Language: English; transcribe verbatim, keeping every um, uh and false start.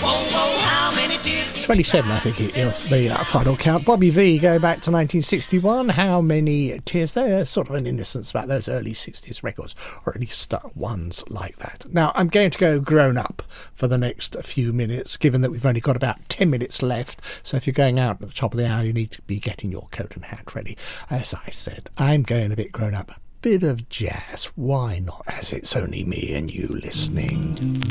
twenty-seven, I think it is, the uh, final count. Bobby V, going back to nineteen sixty-one. How Many Tears? There's sort of an innocence about those early sixties records, or at least uh, ones like that. Now, I'm going to go grown up for the next few minutes, given that we've only got about ten minutes left. So if you're going out at the top of the hour, you need to be getting your coat and hat ready. As I said, I'm going a bit grown up. Bit of jazz, why not, as it's only me and you listening.